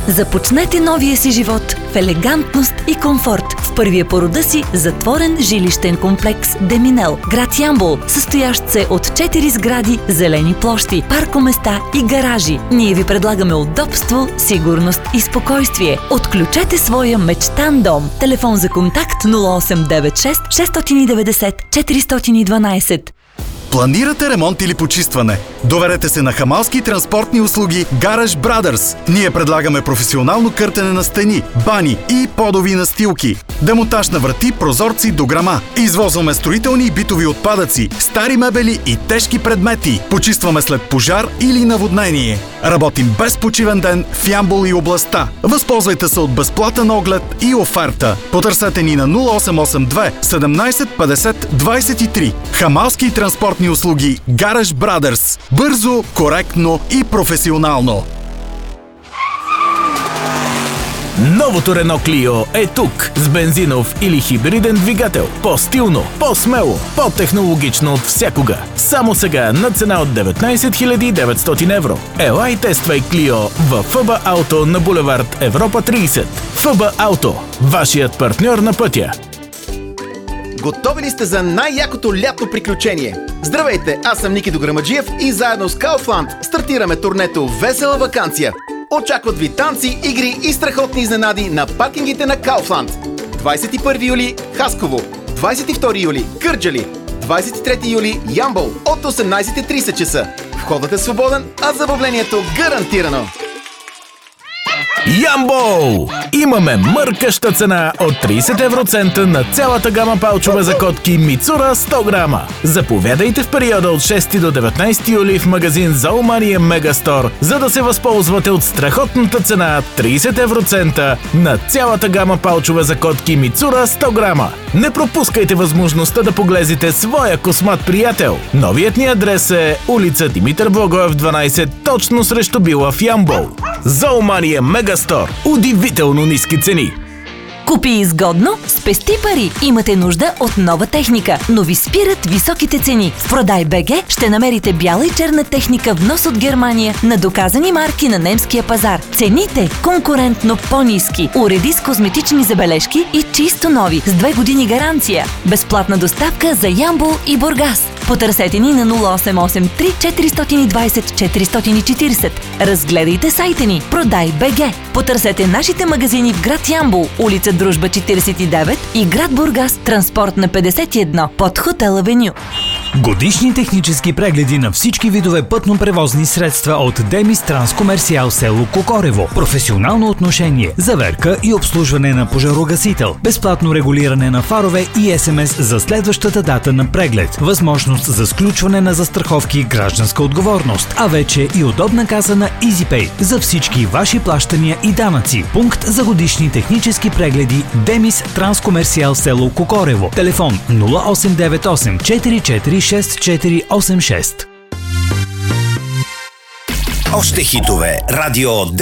Започнете новия си живот в елегантност и комфорт в първия по рода си затворен жилищен комплекс Деминел, град Ямбол, състоящ се от 4 сгради, зелени площи, паркоместа и гаражи. Ние ви предлагаме удобство, сигурност и спокойствие. Отключете своя мечтан дом. Телефон за контакт 0896 690 412. Планирате ремонт или почистване? Доверете се на Хамалски транспортни услуги Garage Brothers. Ние предлагаме професионално къртене на стени, бани и подови настилки, демонтаж на врати, прозорци, дограма. Извозваме строителни и битови отпадъци, стари мебели и тежки предмети. Почистваме след пожар или наводнение. Работим без почивен ден в Ямбол и областта. Възползвайте се от безплатен оглед и оферта. Потърсете ни на 0882 17 50 23. Хамалски транспортни услуги Garage Brothers. Бързо, коректно и професионално. Новото Renault Clio е тук с бензинов или хибриден двигател. По-стилно, по-смело, по-технологично от всякога. Само сега на цена от 19 900 евро. Ела и тествай Clio в ФБ Auto на булевард Европа 30. ФБ Auto, вашият партньор на пътя. Готови ли сте за най-якото лятно приключение? Здравейте, аз съм Ники Дограмаджиев и заедно с Kaufland стартираме турнето Весела ваканция. Очакват ви танци, игри и страхотни изненади на паркингите на Kaufland. 21 юли – Хасково, 22 юли – Кърджали, 23 юли – Ямбол от 18:30 часа. Входът е свободен, а забавлението гарантирано. Ямбол! Имаме мъркаща цена от 30 евроцента на цялата гама палчове за котки Мицура 100 грама. Заповядайте в периода от 6 до 19 юли в магазин Зоомания Мегастор, за да се възползвате от страхотната цена 30 евроцента на цялата гама палчове за котки Мицура 100 грама. Не пропускайте възможността да поглезите своя космат приятел. Новият ни адрес е улица Димитър Благоев 12, точно срещу Била в Ямбол. Зоомания Мегастор. Удивително ниски цени. Купи изгодно, спести пари. Имате нужда от нова техника, но ви спират високите цени. В Продай БГ ще намерите бяла и черна техника внос от Германия на доказани марки на немския пазар. Цените конкурентно по-ниски. Уреди с козметични забележки и чисто нови с 2 години гаранция. Безплатна доставка за Ямбол и Бургас. Потърсете ни на 0883 420 440. Разгледайте сайта ни Продай БГ. Потърсете нашите магазини в град Ямбол, улица Дружба 49 и град Бургас, транспортна 51 под Хотел Авеню. Годишни технически прегледи на всички видове пътно-превозни средства от Демис Транскомерсиал село Кокорево. Професионално отношение, заверка и обслужване на пожарогасител. Безплатно регулиране на фарове и СМС за следващата дата на преглед. Възможност за сключване на застраховки и гражданска отговорност. А вече и удобна каса на EasyPay за всички ваши плащания и данъци. Пункт за годишни технически прегледи Демис Транскомерсиал село Кокорево. Телефон 0898 44 6486. Още хитове. Радио